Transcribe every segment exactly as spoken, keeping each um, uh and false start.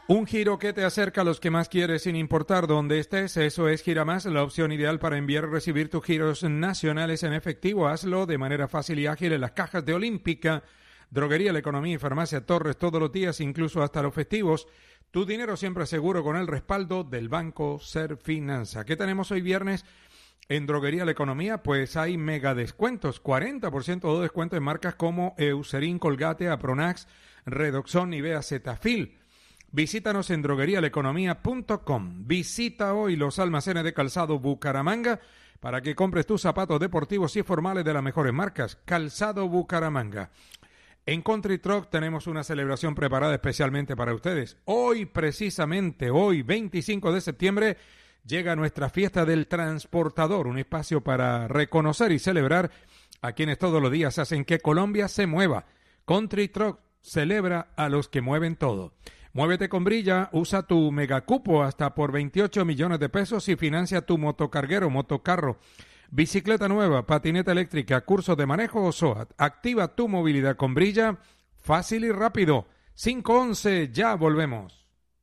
Un giro que te acerca a los que más quieres sin importar dónde estés. Eso es Giramás, la opción ideal para enviar y recibir tus giros nacionales en efectivo. Hazlo de manera fácil y ágil en las cajas de Olímpica, Droguería La Economía y Farmacia Torres todos los días, incluso hasta los festivos. Tu dinero siempre seguro con el respaldo del Banco Serfinanza. ¿Qué tenemos hoy viernes en Droguería La Economía? Pues hay mega descuentos, cuarenta por ciento de descuento en marcas como Eucerin, Colgate, Apronax, Redoxon, Nivea, Cetaphil. Visítanos en droguería la economía punto com. Visita hoy los almacenes de calzado Bucaramanga para que compres tus zapatos deportivos y formales de las mejores marcas. Calzado Bucaramanga. En Country Truck tenemos una celebración preparada especialmente para ustedes. Hoy, precisamente hoy, veinticinco de septiembre, llega nuestra fiesta del transportador, un espacio para reconocer y celebrar a quienes todos los días hacen que Colombia se mueva. Country Truck celebra a los que mueven todo. Muévete con Brilla, usa tu megacupo hasta por veintiocho millones de pesos y financia tu motocarguero, motocarro, bicicleta nueva, patineta eléctrica, curso de manejo o SOAT. Activa tu movilidad con Brilla, fácil y rápido. cinco once, ya volvemos.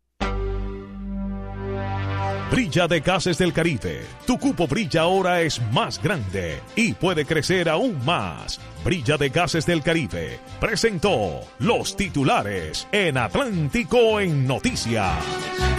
Brilla de Gases del Caribe. Tu cupo Brilla ahora es más grande y puede crecer aún más. Brilla de Gases del Caribe presentó los titulares en Atlántico en Noticias.